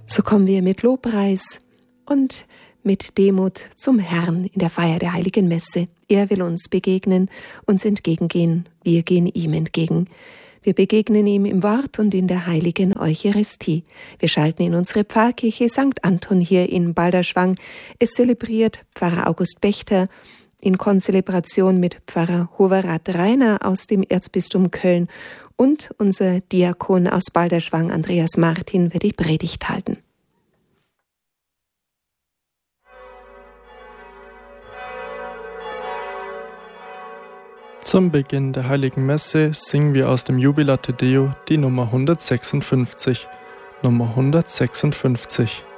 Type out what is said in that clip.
So kommen wir mit Lobpreis und mit Demut zum Herrn in der Feier der Heiligen Messe. Er will uns begegnen, uns entgegengehen, wir gehen ihm entgegen. Wir begegnen ihm im Wort und in der heiligen Eucharistie. Wir schalten in unsere Pfarrkirche St. Anton hier in Balderschwang. Es zelebriert Pfarrer August Bechter in Konzelebration mit Pfarrer Hoverath Rainer aus dem Erzbistum Köln, und unser Diakon aus Balderschwang, Andreas Martin, wird die Predigt halten. Zum Beginn der Heiligen Messe singen wir aus dem Jubilar Te Deo die Nummer 156. Nummer 156.